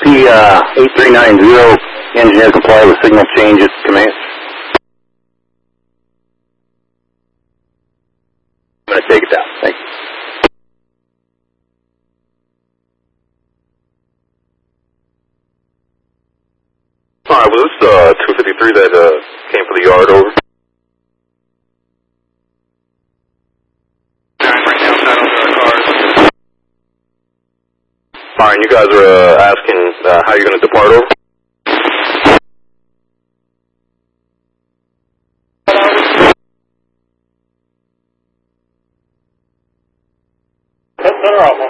the 8390 engineer comply with signal change at command? I'm going to take it down. Thank you. Alright, was this 253 that came for the yard over? Right now, cars. Alright, you guys are asking how you're going to depart over? Center off.